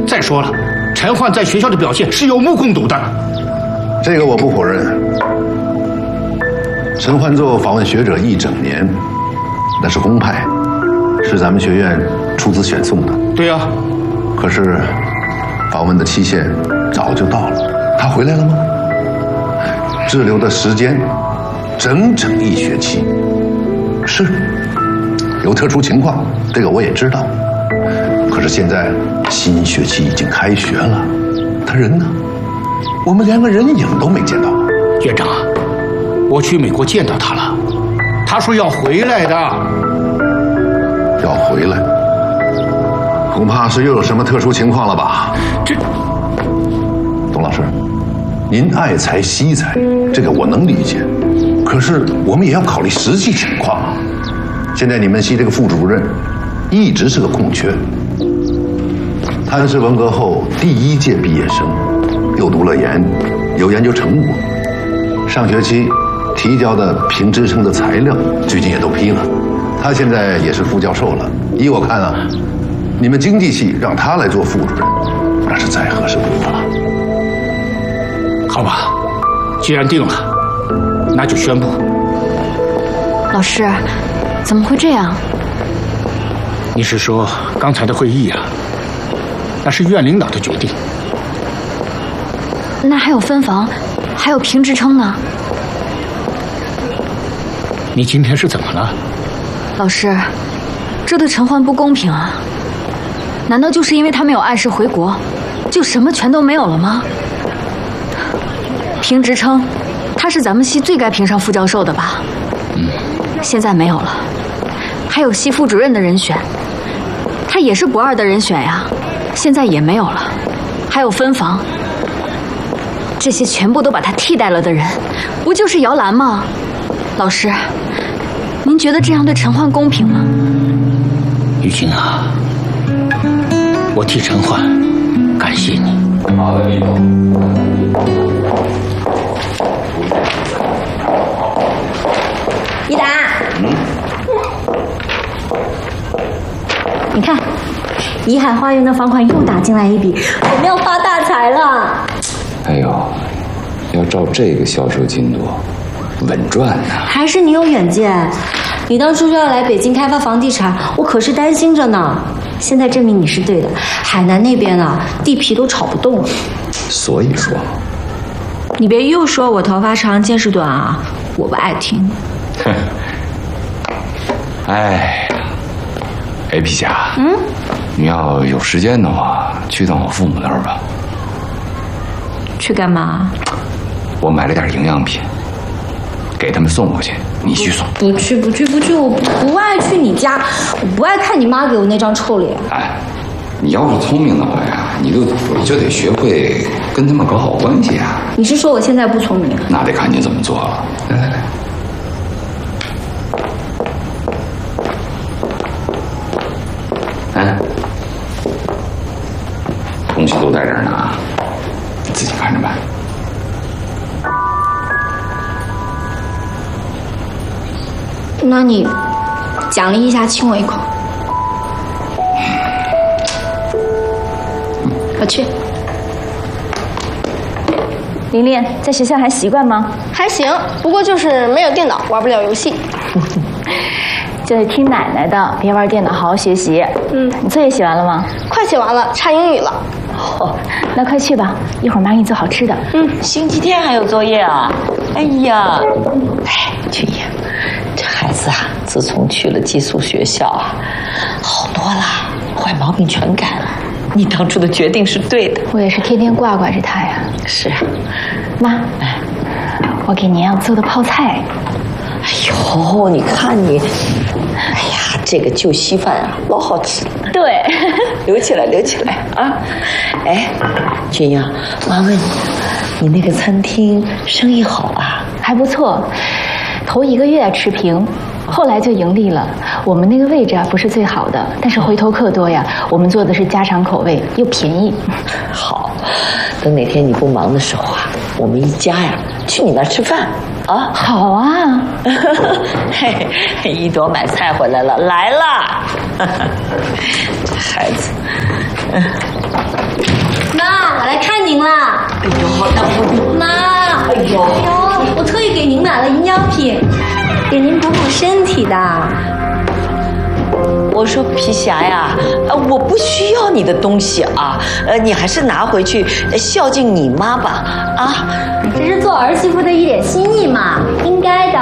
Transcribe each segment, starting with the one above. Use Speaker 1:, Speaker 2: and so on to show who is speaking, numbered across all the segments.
Speaker 1: 再说了，陈焕在学校的表现是有目共睹的。
Speaker 2: 这个我不否认。陈焕做访问学者1整年，那是公派，是咱们学院出资选送的。
Speaker 1: 对呀。
Speaker 2: 可是，访问的期限早就到了，他回来了吗？滞留的时间整整1学期。是，有特殊情况，这个我也知道。可是现在新学期已经开学了，他人呢？我们连个人影都没见到。
Speaker 1: 院长，我去美国见到他了，他说要回来的。
Speaker 2: 要回来？恐怕是又有什么特殊情况了吧？董老师，您爱才惜才，这个我能理解。可是我们也要考虑实际情况啊。现在你们系这个副主任一直是个空缺，他是文革后第1届毕业生，又读了研，有研究成果。上学期提交的评职称的材料最近也都批了，他现在也是副教授了。依我看啊，你们经济系让他来做副主任，那是再合适不过了。
Speaker 1: 好吧，既然定了，那就宣布。
Speaker 3: 老师，怎么会这样？
Speaker 1: 你是说刚才的会议啊？那是院领导的决定。
Speaker 3: 那还有分房，还有评职称呢。
Speaker 1: 你今天是怎么了？
Speaker 3: 老师，这对陈焕不公平啊！难道就是因为他没有按时回国，就什么全都没有了吗？评职称，他是咱们系最该评上副教授的吧？现在没有了，还有系副主任的人选，他也是不二的人选呀，现在也没有了。还有分房，这些全部都把他替代了的人，不就是姚兰吗？老师，您觉得这样对陈焕公平吗？
Speaker 1: 玉晶啊，我替陈焕感谢你。
Speaker 4: 好的，李总。
Speaker 5: 一达，你看，怡海花园的房款又打进来一笔，我们要发大财了。
Speaker 4: 哎呦，要照这个销售进度，稳赚呐！
Speaker 5: 还是你有远见。你当初说要来北京开发房地产，我可是担心着呢。现在证明你是对的，海南那边啊，地皮都炒不动了。
Speaker 4: 所以说，
Speaker 5: 你别又说我头发长见识短啊，我不爱听。
Speaker 4: 哎，皮霞，你要有时间的话，去趟我父母那儿吧。
Speaker 5: 去干嘛？
Speaker 4: 我买了点营养品，给他们送过去，你去送。
Speaker 5: 不去，我不爱去你家，我不爱看你妈给我那张臭脸。
Speaker 4: 哎，你要是聪明的话呀，你就得学会跟他们搞好关系啊。
Speaker 5: 你是说我现在不聪明？
Speaker 4: 那得看你怎么做了。来。东西都在这儿呢啊，你自己看着办。
Speaker 5: 那你奖励一下，亲我一口。我去。
Speaker 3: 琳琳，在学校还习惯吗？
Speaker 6: 还行，不过就是没有电脑，玩不了游戏。
Speaker 3: 就得听奶奶的，别玩电脑，好好学习。你作业写完了吗？
Speaker 6: 快写完了，差英语了。
Speaker 3: 那快去吧，一会儿妈给你做好吃的。
Speaker 7: 星期天还有作业啊？哎呀，俊英，这孩子啊，自从去了寄宿学校啊，好多了，坏毛病全改了。你当初的决定是对的。
Speaker 3: 我也是天天挂着他呀。
Speaker 7: 是啊，
Speaker 3: 妈，我给您做的泡菜。
Speaker 7: 哎呦，你看你，哎呀，这个旧稀饭啊，老好吃。
Speaker 3: 对，
Speaker 7: 留起来啊！哎，君英，妈问你那个餐厅生意好啊？
Speaker 3: 还不错，头1个月持平，后来就盈利了。我们那个位置啊不是最好的，但是回头客多呀。我们做的是家常口味，又便宜。
Speaker 7: 好，等哪天你不忙的时候啊，我们一家呀去你那儿吃饭啊。
Speaker 3: 好啊。
Speaker 7: 嘿，一朵买菜回来了，来了。这孩子。
Speaker 5: 给您补补身体的。
Speaker 7: 我说皮霞呀，我不需要你的东西啊，你还是拿回去孝敬你妈吧，啊。
Speaker 5: 这是做儿媳妇的一点心意嘛，应该的。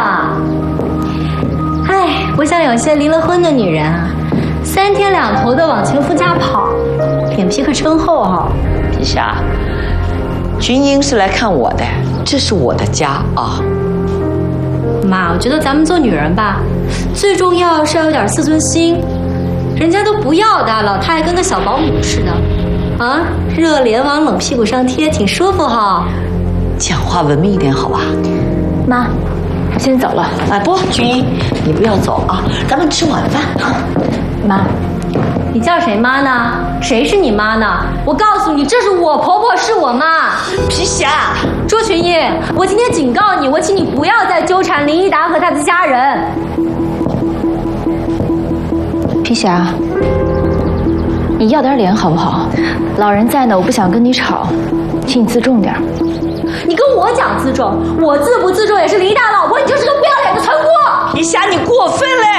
Speaker 5: 哎，不像有些离了婚的女人啊，3天2头的往前夫家跑，脸皮可真厚哈。
Speaker 7: 皮霞，君英是来看我的，这是我的家啊。
Speaker 5: 妈，我觉得咱们做女人吧，最重要是要有点自尊心。人家都不要的，老太太跟个小保姆似的，啊，热脸往冷屁股上贴，挺舒服哈。
Speaker 7: 讲话文明一点好吧？
Speaker 3: 妈，我先走了。
Speaker 7: 哎，不，君英，你不要走啊，咱们吃晚饭啊。
Speaker 3: 妈，
Speaker 5: 你叫谁妈呢？谁是你妈呢？我告诉你，这是我婆婆，是我妈。
Speaker 7: 皮霞，
Speaker 5: 周群英，我今天警告你，我请你不要再纠缠林一达和他的家人。
Speaker 3: 皮霞，你要点脸好不好？老人在呢，我不想跟你吵，请你自重点。
Speaker 5: 你跟我讲自重，我自不自重也是林一达老婆，你就是个不要脸的村姑。
Speaker 7: 皮霞，你过分了